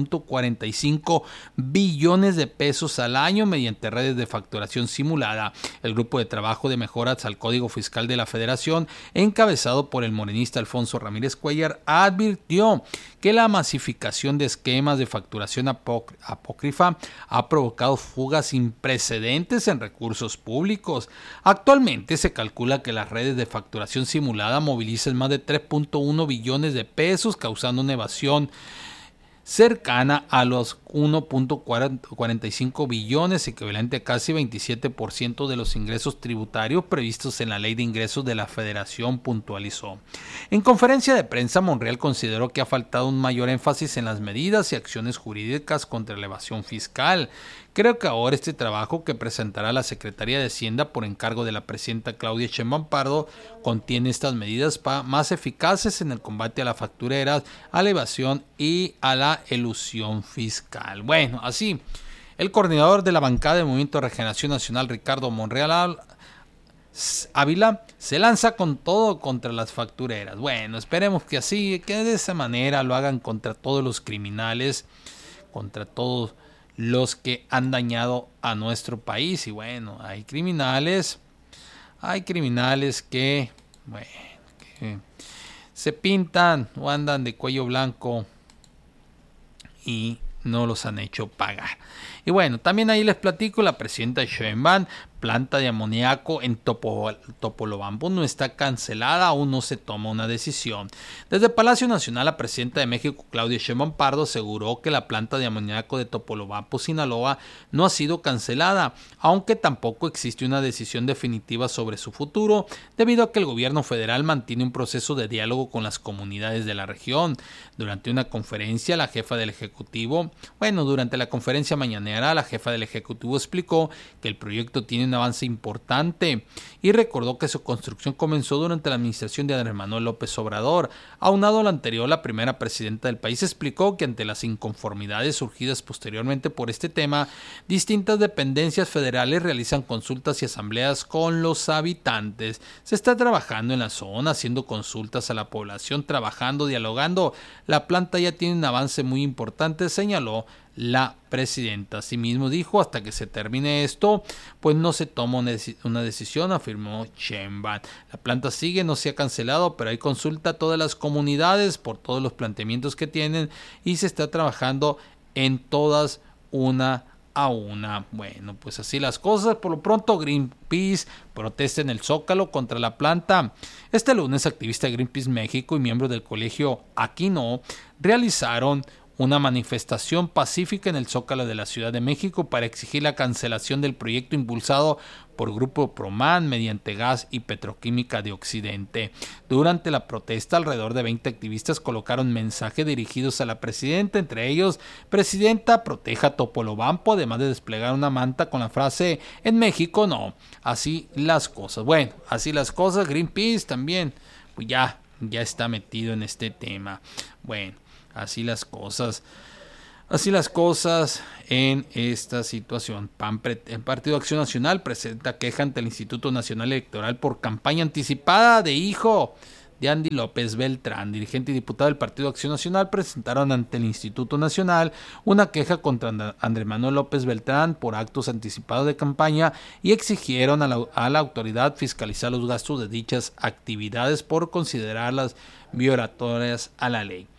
S16: punto cuarenta y cinco billones de pesos al año mediante redes de facturación simulada. El grupo de trabajo de mejoras al Código Fiscal de la Federación, encabezado por el morenista Alfonso Ramírez Cuellar, advirtió que la masificación de esquemas de facturación apóc- apócrifa ha provocado fugas sin precedentes en recursos públicos. Actualmente se calcula que las redes de facturación simulada movilizan más de tres punto uno billones de pesos, causando una evasión cercana a los uno punto cuarenta y cinco billones, equivalente a casi veintisiete por ciento de los ingresos tributarios previstos en la Ley de Ingresos de la Federación, puntualizó. En conferencia de prensa, Monreal consideró que ha faltado un mayor énfasis en las medidas y acciones jurídicas contra la evasión fiscal. Creo que ahora este trabajo que presentará la Secretaría de Hacienda por encargo de la presidenta Claudia Sheinbaum Pardo contiene estas medidas pa- más eficaces en el combate a las factureras, a la evasión y a la elusión fiscal. Bueno, así, el coordinador de la bancada del Movimiento de Regeneración Nacional, Ricardo Monreal Ávila, se lanza con todo contra las factureras. Bueno, esperemos que así, que de esa manera lo hagan contra todos los criminales, contra todos los que han dañado a nuestro país. Y bueno, hay criminales, hay criminales que, bueno, que se pintan o andan de cuello blanco y no los han hecho pagar. Y bueno, también ahí les platico, la presidenta Sheinbaum, planta de amoníaco en Topo, Topolobampo no está cancelada, aún no se toma una decisión. Desde Palacio Nacional, la presidenta de México, Claudia Sheinbaum Pardo, aseguró que la planta de amoníaco de Topolobampo, Sinaloa, no ha sido cancelada, aunque tampoco existe una decisión definitiva sobre su futuro, debido a que el gobierno federal mantiene un proceso de diálogo con las comunidades de la región. Durante una conferencia, la jefa del Ejecutivo, bueno, durante la conferencia mañanera, la jefa del Ejecutivo explicó que el proyecto tiene un avance importante y recordó que su construcción comenzó durante la administración de Andrés Manuel López Obrador. Aunado a lo anterior, la primera presidenta del país explicó que ante las inconformidades surgidas posteriormente por este tema, distintas dependencias federales realizan consultas y asambleas con los habitantes. Se está trabajando en la zona, haciendo consultas a la población, trabajando, dialogando. La planta ya tiene un avance muy importante, señaló la presidenta. Asimismo dijo, hasta que se termine esto, pues no se toma una decisión, afirmó Sheinbaum. La planta sigue, no se ha cancelado, pero hay consulta a todas las comunidades por todos los planteamientos que tienen y se está trabajando en todas una a una. Bueno, pues así las cosas. Por lo pronto, Greenpeace protesta en el Zócalo contra la planta. Este lunes, activistas de Greenpeace México y miembros del colegio Aquí No realizaron una manifestación pacífica en el Zócalo de la Ciudad de México para exigir la cancelación del proyecto impulsado por Grupo Proman mediante Gas y Petroquímica de Occidente. Durante la protesta, alrededor de veinte activistas colocaron mensajes dirigidos a la presidenta, entre ellos, Presidenta, proteja Topolobampo, además de desplegar una manta con la frase, en México no, así las cosas. Bueno, así las cosas, Greenpeace también, pues ya, ya está metido en este tema. Bueno, así las cosas, así las cosas en esta situación. P A N, el Partido Acción Nacional presenta queja ante el Instituto Nacional Electoral por campaña anticipada de hijo de Andy López Beltrán. Dirigente y diputado del Partido Acción Nacional presentaron ante el Instituto Nacional una queja contra Andrés Manuel López Beltrán por actos anticipados de campaña y exigieron a la, a la autoridad fiscalizar los gastos de dichas actividades por considerarlas violatorias a la ley.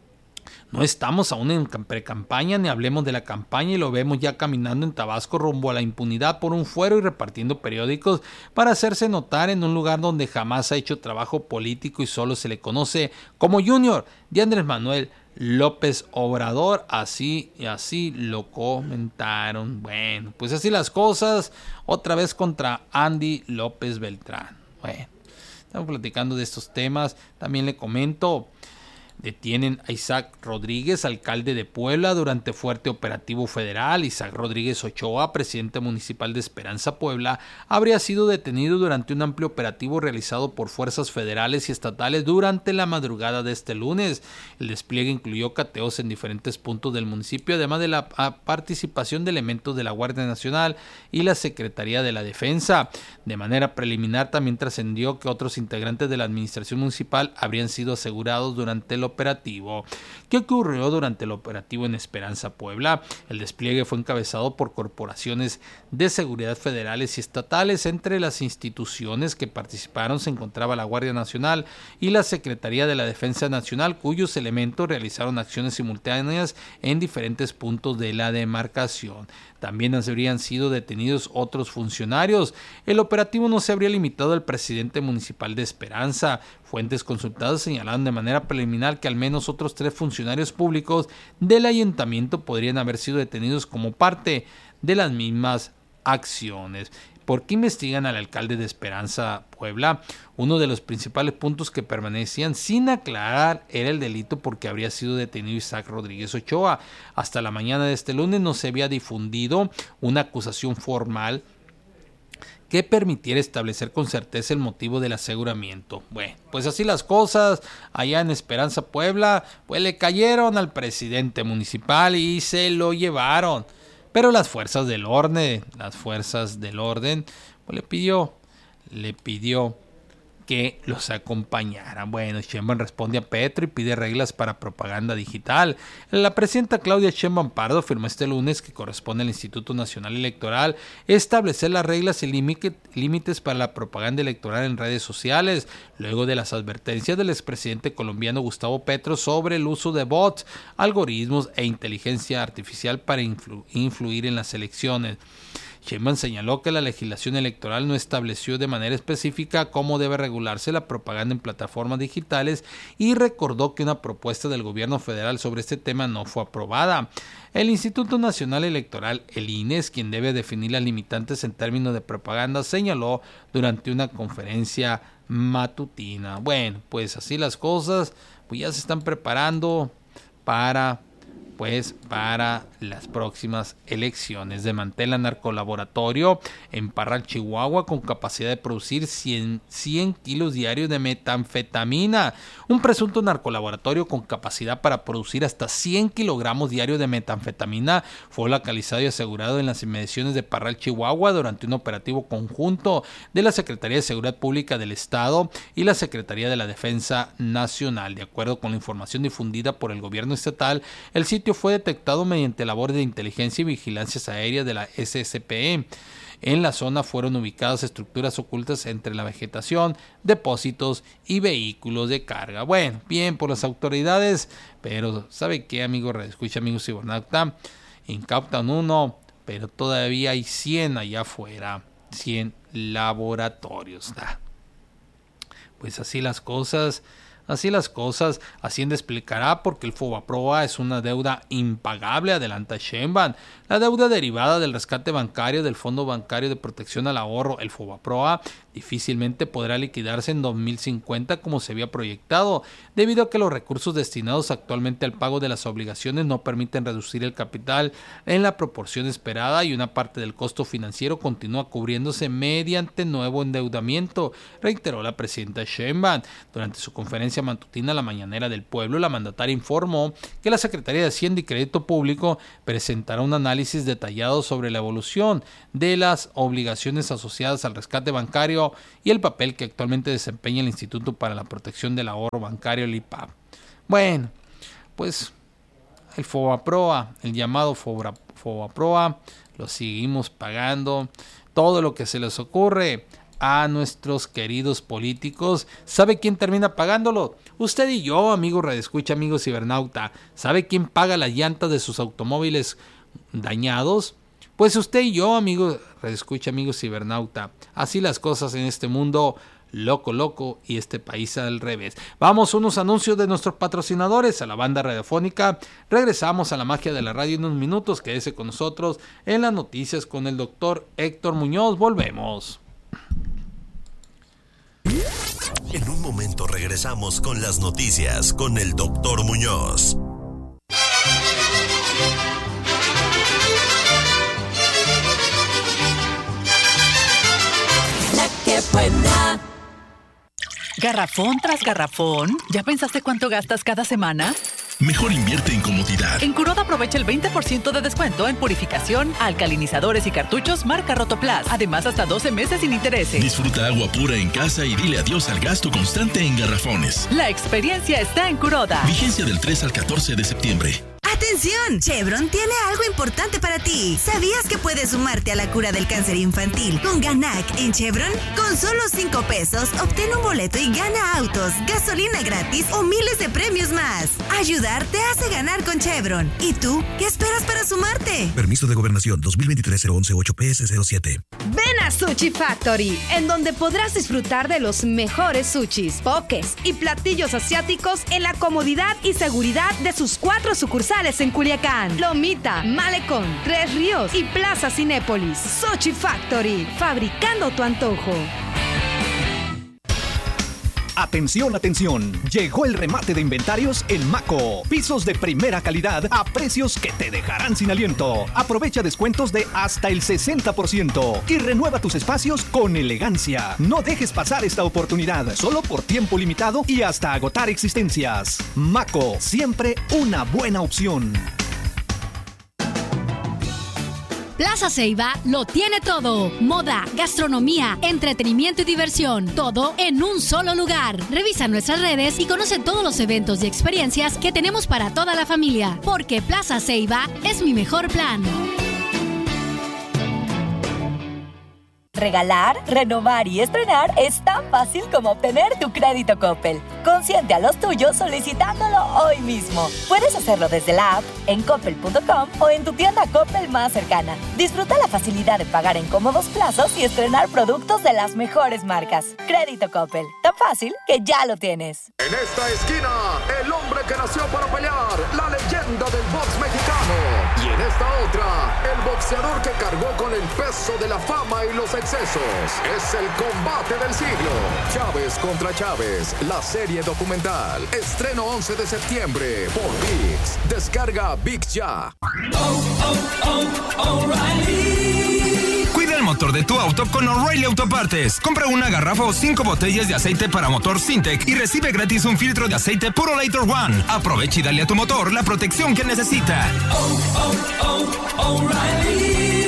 S16: No estamos aún en pre-campaña, ni hablemos de la campaña y lo vemos ya caminando en Tabasco rumbo a la impunidad por un fuero y repartiendo periódicos para hacerse notar en un lugar donde jamás ha hecho trabajo político y solo se le conoce como Junior de Andrés Manuel López Obrador. Así y así lo comentaron. Bueno, pues así las cosas, otra vez contra Andy López Beltrán. Bueno, estamos platicando de estos temas. También le comento, detienen a Isaac Rodríguez, alcalde de Puebla, durante fuerte operativo federal. Isaac Rodríguez Ochoa, presidente municipal de Esperanza, Puebla, habría sido detenido durante un amplio operativo realizado por fuerzas federales y estatales durante la madrugada de este lunes. El despliegue incluyó cateos en diferentes puntos del municipio, además de la participación de elementos de la Guardia Nacional y la Secretaría de la Defensa. De manera preliminar, también trascendió que otros integrantes de la administración municipal habrían sido asegurados durante el del operativo. ¿Qué ocurrió durante el operativo en Esperanza, Puebla? El despliegue fue encabezado por corporaciones de seguridad federales y estatales. Entre las instituciones que participaron se encontraba la Guardia Nacional y la Secretaría de la Defensa Nacional, cuyos elementos realizaron acciones simultáneas en diferentes puntos de la demarcación. También habrían sido detenidos otros funcionarios. El operativo no se habría limitado al presidente municipal de Esperanza. Fuentes consultadas señalaron de manera preliminar que al menos otros tres funcionarios públicos del ayuntamiento podrían haber sido detenidos como parte de las mismas acciones. ¿Por qué investigan al alcalde de Esperanza, Puebla? Uno de los principales puntos que permanecían sin aclarar era el delito porque habría sido detenido Isaac Rodríguez Ochoa. Hasta la mañana de este lunes no se había difundido una acusación formal que permitiera establecer con certeza el motivo del aseguramiento. Bueno, pues así las cosas, allá en Esperanza, Puebla, pues le cayeron al presidente municipal y se lo llevaron. Pero las fuerzas del orden, las fuerzas del orden, pues le pidió, le pidió que los acompañaran. Bueno, Sheinbaum responde a Petro y pide reglas para propaganda digital. La presidenta Claudia Sheinbaum Pardo afirmó este lunes que corresponde al Instituto Nacional Electoral establecer las reglas y límites para la propaganda electoral en redes sociales, luego de las advertencias del expresidente colombiano Gustavo Petro sobre el uso de bots, algoritmos e inteligencia artificial para influ- influir en las elecciones. Sheinbaum señaló que la legislación electoral no estableció de manera específica cómo debe regularse la propaganda en plataformas digitales y recordó que una propuesta del gobierno federal sobre este tema no fue aprobada. El Instituto Nacional Electoral, el I N E, es quien debe definir las limitantes en términos de propaganda, señaló durante una conferencia matutina. Bueno, pues así las cosas, pues ya se están preparando para... pues para las próximas elecciones. Desmantela narcolaboratorio en Parral, Chihuahua, con capacidad de producir cien, cien kilos diarios de metanfetamina. Un presunto narcolaboratorio con capacidad para producir hasta cien kilogramos diarios de metanfetamina fue localizado y asegurado en las inmediaciones de Parral, Chihuahua, durante un operativo conjunto de la Secretaría de Seguridad Pública del Estado y la Secretaría de la Defensa Nacional. De acuerdo con la información difundida por el gobierno estatal, el sitio fue detectado mediante labores de inteligencia y vigilancias aéreas de la S S P E. En la zona fueron ubicadas estructuras ocultas entre la vegetación, depósitos y vehículos de carga. Bueno, bien por las autoridades, pero ¿sabe qué, amigo? Escucha, amigos cibernauta, incautan uno, pero todavía hay cien allá afuera, cien laboratorios. Ah. Pues así las cosas. Así las cosas, Hacienda explicará porque el Fobaproa es una deuda impagable, adelanta Sheinbaum. La deuda derivada del rescate bancario del Fondo Bancario de Protección al Ahorro, el Fobaproa, difícilmente podrá liquidarse en dos mil cincuenta como se había proyectado, debido a que los recursos destinados actualmente al pago de las obligaciones no permiten reducir el capital en la proporción esperada y una parte del costo financiero continúa cubriéndose mediante nuevo endeudamiento, reiteró la presidenta Sheinbaum. Durante su conferencia matutina La Mañanera del Pueblo, la mandataria informó que la Secretaría de Hacienda y Crédito Público presentará un análisis detallado sobre la evolución de las obligaciones asociadas al rescate bancario y el papel que actualmente desempeña el Instituto para la Protección del Ahorro Bancario, el I P A B. Bueno, pues el Fobaproa, el llamado Fobaproa, lo seguimos pagando, todo lo que se les ocurre a nuestros queridos políticos. ¿Sabe quién termina pagándolo? Usted y yo, amigo radioescucha, amigo cibernauta. ¿Sabe quién paga las llantas de sus automóviles dañados? Pues usted y yo, amigo radioescucha, amigo cibernauta. Así las cosas en este mundo loco, loco y este país al revés. Vamos a unos anuncios de nuestros patrocinadores, a la banda radiofónica. Regresamos a la magia de la radio en unos minutos. Quédese con nosotros en las noticias con el doctor Héctor Muñoz. Volvemos.
S1: En un momento regresamos con las noticias con el doctor Muñoz.
S21: La que buena. Garrafón tras garrafón. ¿Ya pensaste cuánto gastas cada semana?
S5: Mejor invierte en comodidad.
S6: En Kuroda aprovecha el veinte por ciento de descuento en purificación, alcalinizadores y cartuchos marca Rotoplas. Además, hasta doce meses sin intereses.
S5: Disfruta agua pura en casa y dile adiós al gasto constante en garrafones.
S6: La experiencia está en Kuroda.
S5: Vigencia del tres al catorce de septiembre.
S7: ¡Atención! Chevron tiene algo importante para ti. ¿Sabías que puedes sumarte a la cura del cáncer infantil con Ganac en Chevron? Con solo cinco pesos, obtén un boleto y gana autos, gasolina gratis o miles de premios más. Ayudar te hace ganar con Chevron. ¿Y tú? ¿Qué esperas para sumarte?
S8: Permiso de Gobernación dos mil veintitrés cero once ocho P S cero siete.
S21: Ven a Sushi Factory, en donde podrás disfrutar de los mejores sushis, pokés y platillos asiáticos en la comodidad y seguridad de sus cuatro sucursales en Culiacán, Lomita, Malecón, Tres Ríos y Plaza Cinépolis. Sushi Factory, fabricando tu antojo.
S20: Atención, atención. Llegó el remate de inventarios en Maco. Pisos de primera calidad a precios que te dejarán sin aliento. Aprovecha descuentos de hasta el sesenta por ciento y renueva tus espacios con elegancia. No dejes pasar esta oportunidad, solo por tiempo limitado y hasta agotar existencias. Maco, siempre una buena opción.
S10: Plaza Ceiba lo tiene todo. Moda, gastronomía, entretenimiento y diversión. Todo en un solo lugar. Revisa nuestras redes y conoce todos los eventos y experiencias que tenemos para toda la familia. Porque Plaza Ceiba es mi mejor plan.
S4: Regalar, renovar y estrenar es tan fácil como obtener tu crédito Coppel. Consiente a los tuyos solicitándolo hoy mismo. Puedes hacerlo desde la app, en coppel punto com o en tu tienda Coppel más cercana. Disfruta la facilidad de pagar en cómodos plazos y estrenar productos de las mejores marcas. Crédito Coppel, tan fácil que ya lo tienes.
S25: En esta esquina, el hombre que nació para pelear, la leyenda del box mexicano. Y en esta otra, el boxeador que cargó con el peso de la fama y los excesos. Es el combate del siglo. Chávez contra Chávez, la serie documental. Estreno once de septiembre por ViX. Descarga ViX ya.
S23: Oh, oh, oh, O'Reilly. Cuida el motor de tu auto con O'Reilly Autopartes. Compra una garrafa o cinco botellas de aceite para motor Syntec y recibe gratis un filtro de aceite Purolator One. Aprovecha y dale a tu motor la protección que necesita. Oh, oh, oh, O'Reilly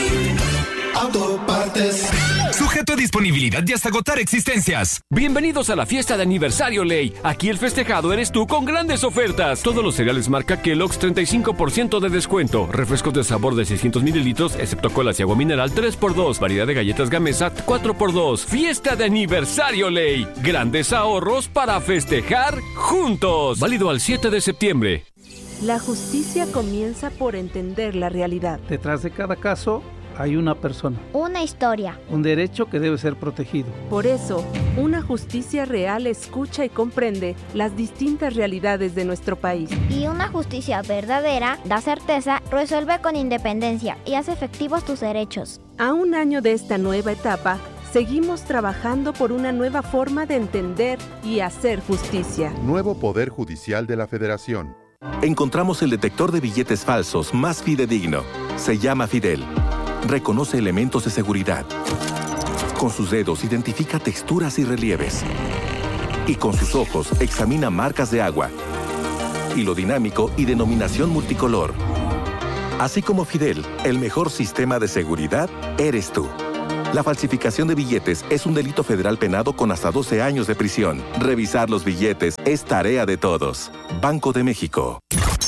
S23: Autopartes. Sujeto a disponibilidad y hasta agotar existencias.
S24: Bienvenidos a la fiesta de aniversario Ley. Aquí el festejado eres tú con grandes ofertas. Todos los cereales marca Kellogg's treinta y cinco por ciento de descuento. Refrescos de sabor de seiscientos mililitros, excepto colas y agua mineral tres por dos. Variedad de galletas Gamesa cuatro por dos. Fiesta de aniversario Ley. Grandes ahorros para festejar juntos. Válido al siete de septiembre.
S26: La justicia comienza por entender la realidad.
S27: Detrás de cada caso hay una persona.
S28: Una historia.
S27: Un derecho que debe ser protegido.
S26: Por eso, una justicia real escucha y comprende las distintas realidades de nuestro país.
S28: Y una justicia verdadera da certeza, resuelve con independencia y hace efectivos tus derechos.
S26: A un año de esta nueva etapa, seguimos trabajando por una nueva forma de entender y hacer justicia.
S29: Nuevo Poder Judicial de la Federación.
S30: Encontramos el detector de billetes falsos más fidedigno. Se llama Fidel. Reconoce elementos de seguridad. Con sus dedos identifica texturas y relieves. Y con sus ojos examina marcas de agua, hilo dinámico y denominación multicolor. Así como Fidel, el mejor sistema de seguridad eres tú. La falsificación de billetes es un delito federal penado con hasta doce años de prisión. Revisar los billetes es tarea de todos. Banco de México.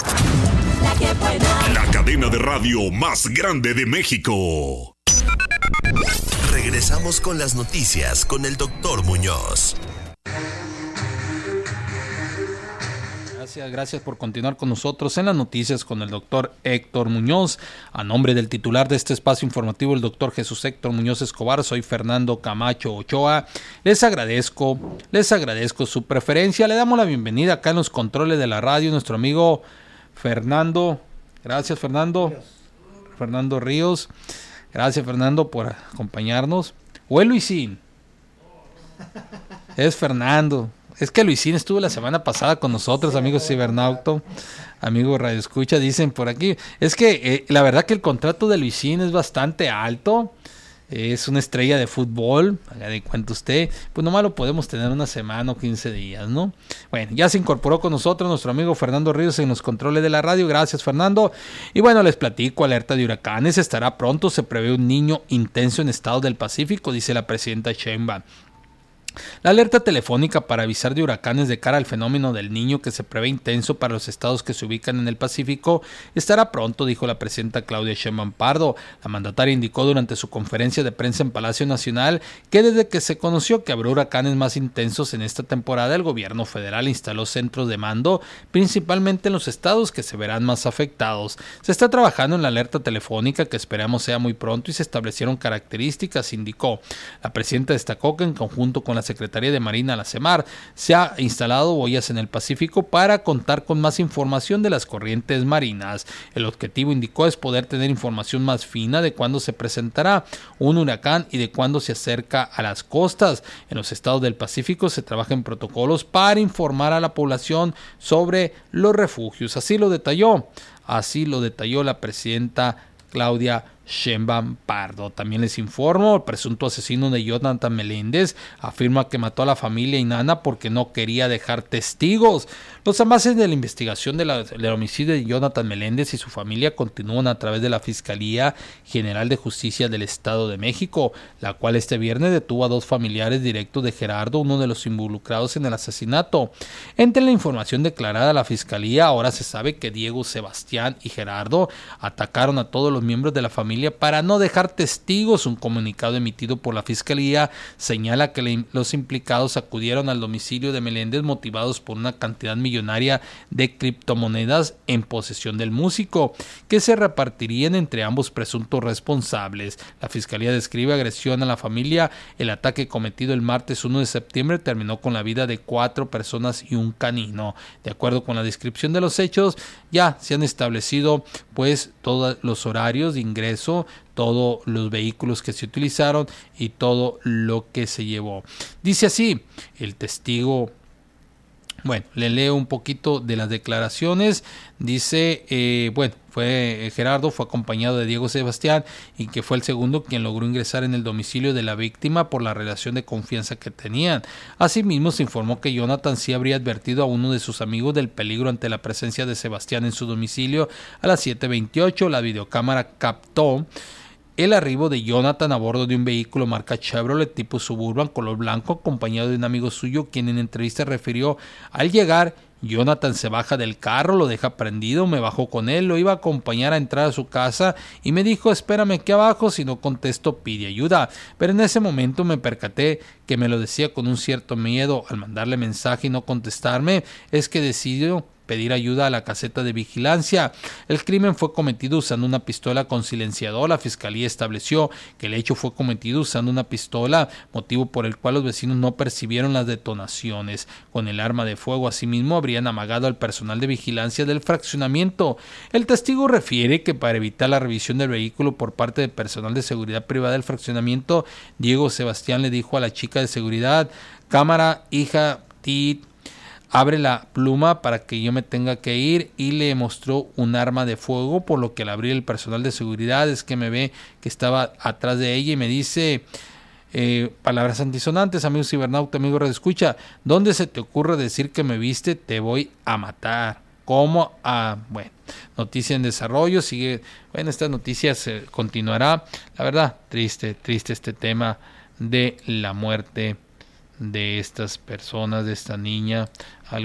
S15: La cadena de radio más grande de México.
S1: Regresamos con las noticias con el doctor Muñoz.
S16: Gracias, gracias por continuar con nosotros en las noticias con el doctor Héctor Muñoz. A nombre del titular de este espacio informativo, el doctor Jesús Héctor Muñoz Escobar, soy Fernando Camacho Ochoa. Les agradezco, les agradezco su preferencia. Le damos la bienvenida acá en los controles de la radio, nuestro amigo Fernando. Gracias, Fernando. Ríos. Fernando Ríos. Gracias, Fernando, por acompañarnos. ¿O es Luisín? Es Fernando. Es que Luisín estuvo la semana pasada con nosotros, amigos cibernauto, amigos Radio Escucha, dicen por aquí. Es que eh, la verdad que el contrato de Luisín es bastante alto. es una estrella de fútbol, haga de cuenta usted, pues nomás lo podemos tener una semana o quince días, ¿no? Bueno, ya se incorporó con nosotros nuestro amigo Fernando Ríos en los controles de la radio, gracias Fernando. Y bueno, les platico, alerta de huracanes, estará pronto, se prevé un niño intenso en estados del Pacífico, dice la presidenta Sheinbaum. La alerta telefónica para avisar de huracanes de cara al fenómeno del Niño que se prevé intenso para los estados que se ubican en el Pacífico estará pronto, dijo la presidenta Claudia Sheinbaum Pardo. La mandataria indicó durante su conferencia de prensa en Palacio Nacional que desde que se conoció que habrá huracanes más intensos en esta temporada, el gobierno federal instaló centros de mando, principalmente en los estados que se verán más afectados. Se está trabajando en la alerta telefónica que esperamos sea muy pronto y se establecieron características, indicó. La presidenta destacó que en conjunto con la Secretaría de Marina, la CEMAR, se ha instalado boyas en el Pacífico para contar con más información de las corrientes marinas. El objetivo, indicó, es poder tener información más fina de cuándo se presentará un huracán y de cuándo se acerca a las costas. En los estados del Pacífico se trabaja en protocolos para informar a la población sobre los refugios. Así lo detalló, así lo detalló la presidenta Claudia Sheinbaum Pardo. También les informo, el presunto asesino de Jonathan Meléndez afirma que mató a la familia Inanna porque no quería dejar testigos. Los avances de la investigación de la, del homicidio de Jonathan Meléndez y su familia continúan a través de la Fiscalía General de Justicia del Estado de México, la cual este viernes detuvo a dos familiares directos de Gerardo, uno de los involucrados en el asesinato. Entre la información declarada a la Fiscalía, ahora se sabe que Diego, Sebastián y Gerardo atacaron a todos los miembros de la familia para no dejar testigos. Un comunicado emitido por la Fiscalía señala que los implicados acudieron al domicilio de Meléndez motivados por una cantidad millonaria de criptomonedas en posesión del músico, que se repartirían entre ambos presuntos responsables. La Fiscalía describe agresión a la familia. El ataque cometido el martes uno de septiembre terminó con la vida de cuatro personas y un canino. De acuerdo con la descripción de los hechos, ya se han establecido pues todos los horarios de ingreso, todos los vehículos que se utilizaron y todo lo que se llevó. Dice así el testigo. Bueno, le leo un poquito de las declaraciones. Dice, eh, bueno, fue eh, Gerardo fue acompañado de Diego Sebastián y que fue el segundo quien logró ingresar en el domicilio de la víctima por la relación de confianza que tenían. Asimismo, se informó que Jonathan sí habría advertido a uno de sus amigos del peligro ante la presencia de Sebastián en su domicilio a las siete veintiocho. La videocámara captó el arribo de Jonathan a bordo de un vehículo marca Chevrolet tipo Suburban color blanco, acompañado de un amigo suyo, quien en entrevista refirió: al llegar, Jonathan se baja del carro, lo deja prendido, me bajó con él, lo iba a acompañar a entrar a su casa y me dijo: espérame aquí abajo, si no contesto pide ayuda. Pero en ese momento me percaté que me lo decía con un cierto miedo. Al mandarle mensaje y no contestarme, es que decidió pedir ayuda a la caseta de vigilancia. El crimen fue cometido usando una pistola con silenciador. La fiscalía estableció que el hecho fue cometido usando una pistola, motivo por el cual los vecinos no percibieron las detonaciones. Con el arma de fuego, asimismo, habrían amagado al personal de vigilancia del fraccionamiento. El testigo refiere que para evitar la revisión del vehículo por parte del personal de seguridad privada del fraccionamiento, Diego Sebastián le dijo a la chica de seguridad: cámara, hija, tit, abre la pluma para que yo me tenga que ir, y le mostró un arma de fuego, por lo que al abrir el personal de seguridad es que me ve que estaba atrás de ella y me dice eh, palabras antisonantes: amigo cibernauta, amigo radioescucha, ¿dónde se te ocurre decir que me viste? Te voy a matar. ¿Cómo? Ah, bueno, noticia en desarrollo, sigue, bueno, esta noticia se continuará. La verdad, triste, triste este tema de la muerte de estas personas, de esta niña.